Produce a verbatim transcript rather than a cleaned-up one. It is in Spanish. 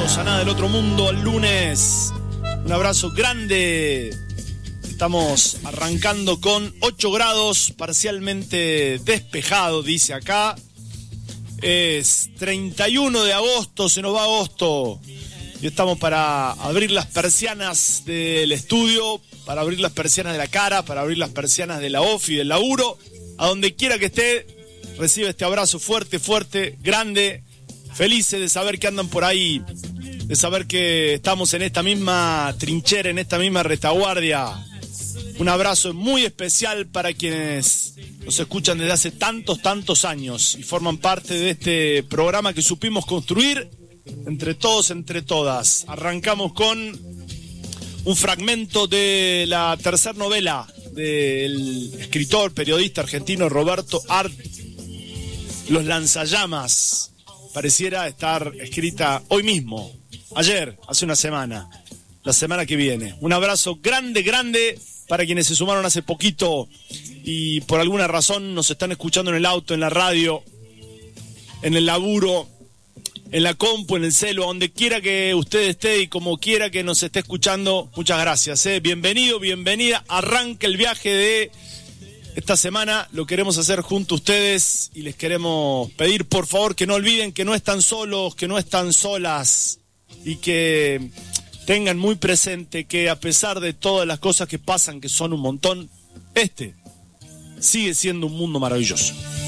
bienvenidos a Nada del Otro Mundo al lunes. Un abrazo grande. Estamos arrancando con ocho grados, parcialmente despejado, dice acá. Es treinta y uno de agosto, se nos va agosto. Y estamos para abrir las persianas del estudio, para abrir las persianas de la cara, para abrir las persianas de la O F I, del laburo. A donde quiera que esté, recibe este abrazo fuerte, fuerte, grande. Felices de saber que andan por ahí, de saber que estamos en esta misma trinchera, en esta misma retaguardia. Un abrazo muy especial para quienes nos escuchan desde hace tantos, tantos años y forman parte de este programa que supimos construir entre todos, entre todas. Arrancamos con un fragmento de la tercera novela del escritor, periodista argentino Roberto Arlt, Los Lanzallamas. Pareciera estar escrita hoy mismo, ayer, hace una semana, la semana que viene. Un abrazo grande, grande para quienes se sumaron hace poquito y por alguna razón nos están escuchando en el auto, en la radio, en el laburo, en la compu, en el celu, donde quiera que usted esté y como quiera que nos esté escuchando. Muchas gracias, ¿eh? Bienvenido, bienvenida. Arranca el viaje de esta semana, lo queremos hacer junto a ustedes y les queremos pedir por favor que no olviden que no están solos, que no están solas y que tengan muy presente que a pesar de todas las cosas que pasan, que son un montón, este sigue siendo un mundo maravilloso.